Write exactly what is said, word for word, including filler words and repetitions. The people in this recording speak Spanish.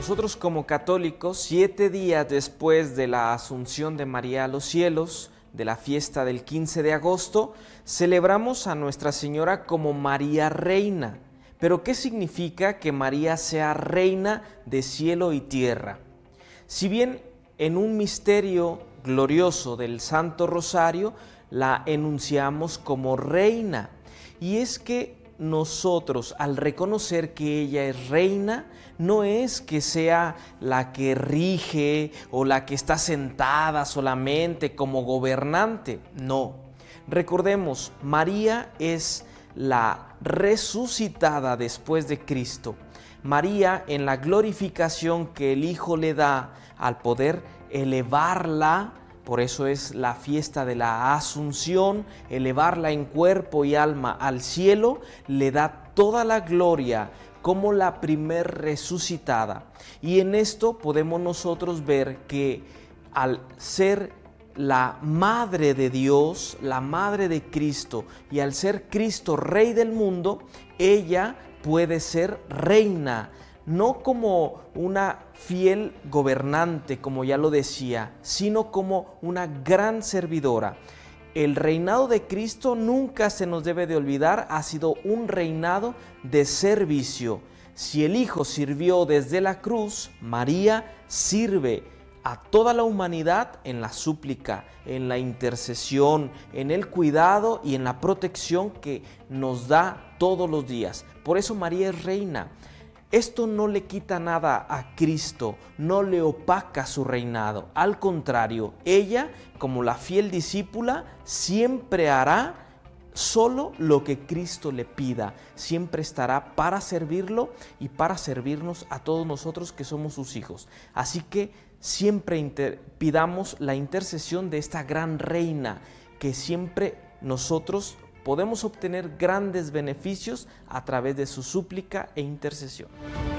Nosotros como católicos, siete días después de la Asunción de María a los cielos, de la fiesta del quince de agosto, celebramos a Nuestra Señora como María Reina. ¿Pero qué significa que María sea reina de cielo y tierra? Si bien en un misterio glorioso del Santo Rosario la enunciamos como reina, y es que nosotros, al reconocer que ella es reina, no es que sea la que rige o la que está sentada solamente como gobernante, no. Recordemos, María es la resucitada después de Cristo. María, en la glorificación que el Hijo le da al poder elevarla, por eso es la fiesta de la Asunción, elevarla en cuerpo y alma al cielo, le da toda la gloria como la primer resucitada. Y en esto podemos nosotros ver que al ser la Madre de Dios, la Madre de Cristo, y al ser Cristo Rey del mundo, ella puede ser reina, no como una fiel gobernante, como ya lo decía, sino como una gran servidora. El reinado de Cristo, nunca se nos debe de olvidar, ha sido un reinado de servicio. Si el Hijo sirvió desde la cruz, María sirve a toda la humanidad en la súplica, en la intercesión, en el cuidado y en la protección que nos da todos los días. Por eso María es reina. Esto no le quita nada a Cristo, no le opaca su reinado. Al contrario, ella, como la fiel discípula, siempre hará solo lo que Cristo le pida. Siempre estará para servirlo y para servirnos a todos nosotros que somos sus hijos. Así que siempre inter- pidamos la intercesión de esta gran reina, que siempre nosotros podemos obtener grandes beneficios a través de su súplica e intercesión.